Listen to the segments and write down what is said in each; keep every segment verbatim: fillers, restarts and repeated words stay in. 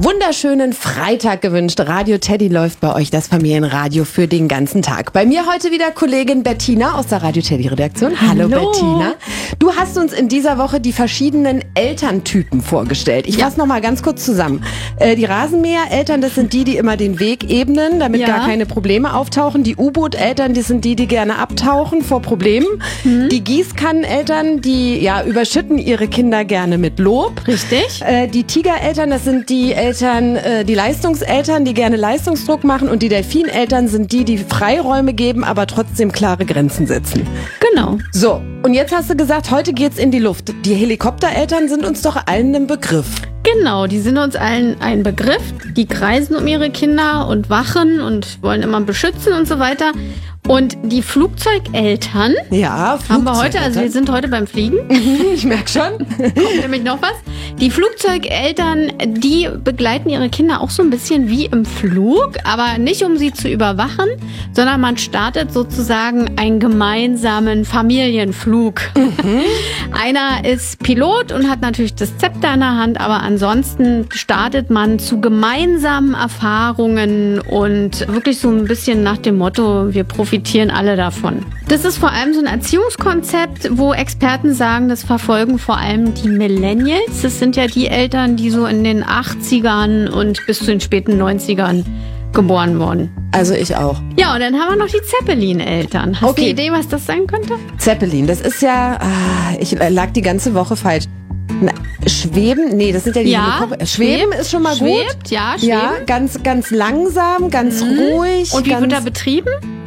wunderschönen Freitag gewünscht. Radio Teddy läuft bei euch, das Familienradio für den ganzen Tag. Bei mir heute wieder Kollegin Bettina aus der Radio Teddy Redaktion. Hallo, Hallo Bettina. Du hast uns in dieser Woche die verschiedenen Elterntypen vorgestellt. Ich ja. fasse noch mal ganz kurz zusammen. Äh, die Rasenmäher-Eltern, das sind die, die immer den Weg ebnen, damit ja. gar keine Probleme auftauchen. Die U-Boot-Eltern, das sind die, die gerne abtauchen vor Problemen. Mhm. Die Gießkannen-Eltern, die ja überschütten ihre Kinder gerne mit Lob. Richtig. Äh, die Tiger-Eltern, das sind die Eltern, äh, die Leistungseltern, die gerne Leistungsdruck machen, und die Delfineltern sind die, die Freiräume geben, aber trotzdem klare Grenzen setzen. Genau. So, und jetzt hast du gesagt, heute geht's in die Luft. Die Helikoptereltern sind uns doch allen ein Begriff. Genau, die sind uns allen ein Begriff. Die kreisen um ihre Kinder und wachen und wollen immer beschützen und so weiter. Und die Flugzeugeltern ja, haben wir heute, also wir sind heute beim Fliegen. Ich merke schon. Kommt nämlich noch was. Die Flugzeugeltern, die begleiten ihre Kinder auch so ein bisschen wie im Flug, aber nicht um sie zu überwachen, sondern man startet sozusagen einen gemeinsamen Familienflug. Mhm. Einer ist Pilot und hat natürlich das Zepter in der Hand, aber ansonsten startet man zu gemeinsamen Erfahrungen und wirklich so ein bisschen nach dem Motto, wir profitieren alle davon. Das ist vor allem so ein Erziehungskonzept, wo Experten sagen, das verfolgen vor allem die Millennials. Das sind ja die Eltern, die so in den achtzigern und bis zu den späten neunzigern geboren wurden. Also ich auch. Ja, und dann haben wir noch die Zeppelin-Eltern. Hast okay. du eine Idee, was das sein könnte? Zeppelin, das ist ja, ah, ich lag die ganze Woche falsch. Na, Schweben? Nee, das sind ja die ja, Helikopter. Schweben schwebt, ist schon mal schwebt, gut. Ja, schweben. Ja, ganz, ganz langsam, ganz mhm. ruhig. Und wie ganz wird er betrieben?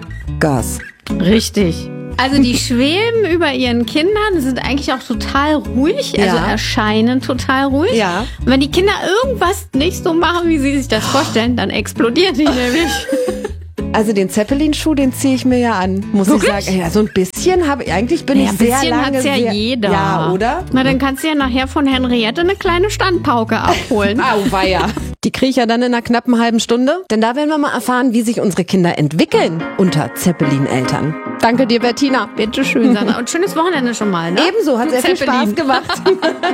Gas. Richtig. Also die schweben über ihren Kindern, sind eigentlich auch total ruhig, also ja. erscheinen total ruhig. Ja. Und wenn die Kinder irgendwas nicht so machen, wie sie sich das vorstellen, dann explodieren die nämlich. Also den Zeppelin-Schuh, den ziehe ich mir ja an, muss Wirklich? ich sagen. Ja, so ein bisschen habe ich, eigentlich bin ja, ich sehr lange. lange... Ein bisschen hat's ja sehr, jeder. Ja, oder? Na, dann kannst du ja nachher von Henriette eine kleine Standpauke abholen. Auweia. Die kriege ich ja dann in einer knappen halben Stunde. Denn da werden wir mal erfahren, wie sich unsere Kinder entwickeln unter Zeppelin-Eltern. Danke dir, Bettina. Bitte schön, Sandra. Und schönes Wochenende schon mal, ne? Ebenso, hat sehr viel Spaß gemacht.